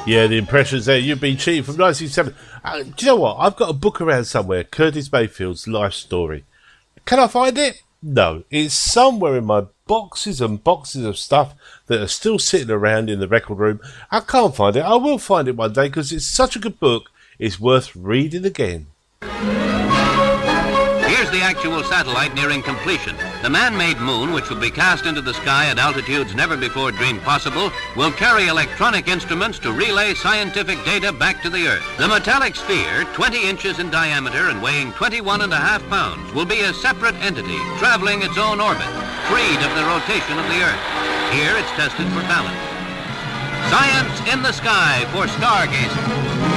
Yeah, the impressions there. You've been cheating from 1970. Do you know what? I've got a book around somewhere, Curtis Mayfield's life story. Can I find it? No. It's somewhere in my boxes and boxes of stuff that are still sitting around in the record room. I can't find it. I will find it one day because it's such a good book. It's worth reading again. Here's the actual satellite nearing completion. The man-made moon, which will be cast into the sky at altitudes never before dreamed possible, will carry electronic instruments to relay scientific data back to the Earth. The metallic sphere, 20 inches in diameter and weighing 21.5 pounds, will be a separate entity, traveling its own orbit, freed of the rotation of the Earth. Here it's tested for balance. Science in the sky for stargazing.